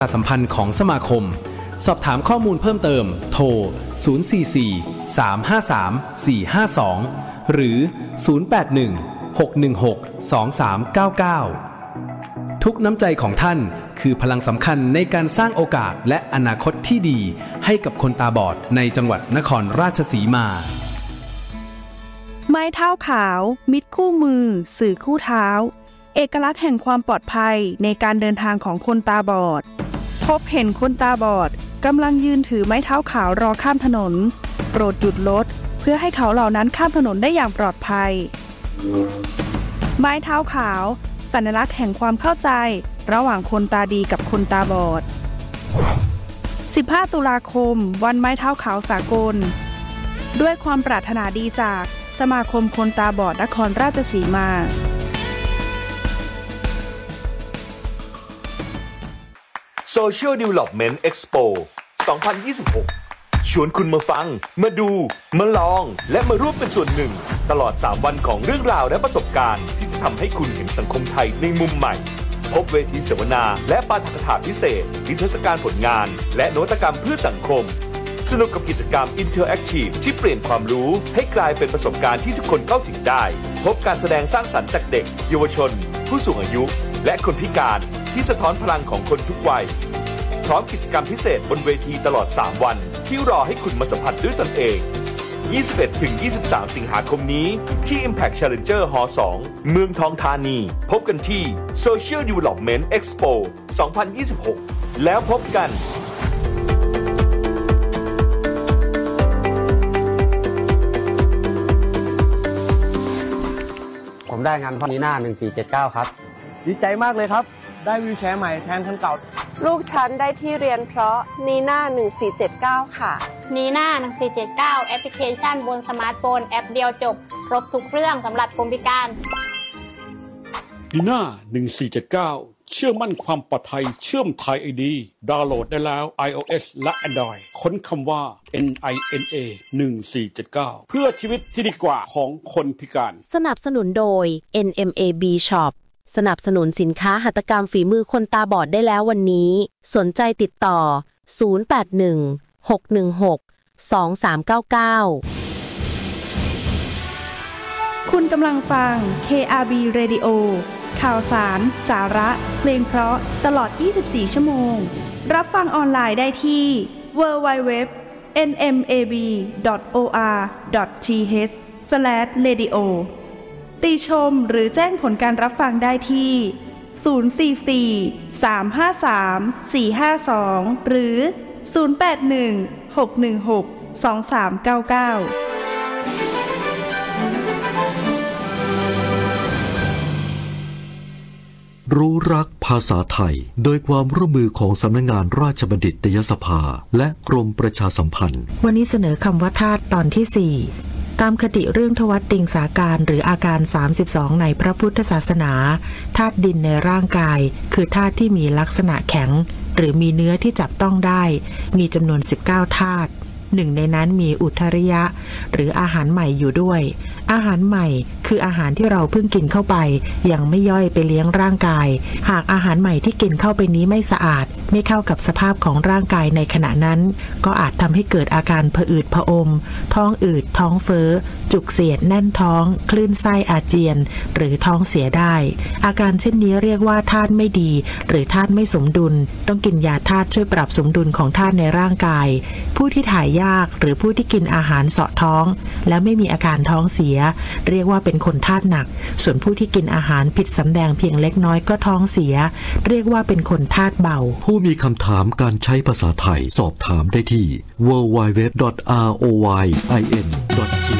ประชาสัมพันธ์ของสมาคมสอบถามข้อมูลเพิ่มเติมโทร044-353-452หรือ081-616-2399ทุกน้ำใจของท่านคือพลังสำคัญในการสร้างโอกาสและอนาคตที่ดีให้กับคนตาบอดในจังหวัดนครราชสีมาไม้เท้าขาวมิตรคู่มือสื่อคู่เท้าเอกลักษณ์แห่งความปลอดภัยในการเดินทางของคนตาบอดพบเห็นคนตาบอดกำลังยืนถือไม้เท้าขาวรอข้ามถนนโปรดหยุดรถเพื่อให้เขาเหล่านั้นข้ามถนนได้อย่างปลอดภัยไม้เท้าขาวสัญลักษณ์แห่งความเข้าใจระหว่างคนตาดีกับคนตาบอด15 ตุลาคมวันไม้เท้าขาวสากลด้วยความปรารถนาดีจากสมาคมคนตาบอดนครราชสีมา Social Development Expo 2026 ชวนคุณมาฟังมาดูมาลองและมาร่วมเป็นส่วนหนึ่งตลอด3วันของเรื่องราวและประสบการณ์ที่จะทำให้คุณเห็นสังคมไทยในมุมใหม่พบเวทีเสวนาและปาฐกถาพิเศษนิทรรศการผลงานและนวัตกรรมเพื่อสังคมสนุกกับกิจกรรม Interactive ที่เปลี่ยนความรู้ให้กลายเป็นประสบการณ์ที่ทุกคนเข้าถึงได้พบการแสดงสร้างสรรค์จากเด็กเยาวชนผู้สูงอายุและคนพิการที่สะท้อนพลังของคนทุกวัยพร้อมกิจกรรมพิเศษบนเวทีตลอด3วันที่รอให้คุณมาสัมผัสด้วยตนเอง 21-23 สิงหาคมนี้ที่ Impact Challenger Hall 2 เมืองทองธานีพบกันที่ Social Development Expo 2026 แล้วพบกันผมได้งานพอนีน่า1479ครับดีใจมากเลยครับได้วีลแชร์ใหม่แทนคันเก่าลูกฉันได้ที่เรียนเพราะนีน่า1479ค่ะนีน่า1479แอปพลิเคชันบนสมาร์ทโฟนแอปเดียวจบครบทุกเรื่องสำหรับคนพิการนีน่า1479เชื่อมั่นความปลอดภัยเชื่อมไทย ID ดาวน์โหลดได้แล้ว iOS และ Android ค้นคำว่า NINA 1479เพื่อชีวิตที่ดีกว่าของคนพิการสนับสนุนโดย NMAB Shop สนับสนุนสินค้าหัตถกรรมฝีมือคนตาบอดได้แล้ววันนี้สนใจติดต่อ081-616-2399 คุณกำลังฟัง KRB Radio ข่าวสารสาระเพลงเพราะตลอด24ชั่วโมงรับฟังออนไลน์ได้ที่ www.nmab.or.th/radio ติชมหรือแจ้งผลการรับฟังได้ที่044-353-452หรือ081-616-2399 รู้รักภาษาไทยโดยความร่วมมือของสำนักงานราชบัณฑิตยสภาและกรมประชาสัมพันธ์วันนี้เสนอคำว่าธาตุตอนที่4ตามคติเรื่องทวัตติงสาการหรืออาการ32ในพระพุทธศาสนาธาตุดินในร่างกายคือธาตุที่มีลักษณะแข็งหรือมีเนื้อที่จับต้องได้มีจำนวน19ธาตุหนึ่งในนั้นมีอุทธริยะหรืออาหารใหม่อยู่ด้วยอาหารใหม่คืออาหารที่เราเพิ่งกินเข้าไปยังไม่ย่อยไปเลี้ยงร่างกายหากอาหารใหม่ที่กินเข้าไปนี้ไม่สะอาดไม่เข้ากับสภาพของร่างกายในขณะนั้นก็อาจทำให้เกิดอาการผะอืดผะอมท้องอืดท้องเฟ้อจุกเสียดแน่นท้องคลื่นไส้อาเจียนหรือท้องเสียได้อาการเช่นนี้เรียกว่าธาตุไม่ดีหรือธาตุไม่สมดุลต้องกินยาธาตุช่วยปรับสมดุลของธาตุในร่างกายผู้ที่ถ่ายยากหรือผู้ที่กินอาหารเสาะท้องแล้วไม่มีอาการท้องเสียเรียกว่าเป็นคนธาตุหนักส่วนผู้ที่กินอาหารผิดสำแดงเพียงเล็กน้อยก็ท้องเสียเรียกว่าเป็นคนธาตุเบาผู้มีคำถามการใช้ภาษาไทยสอบถามได้ที่ www.royin.go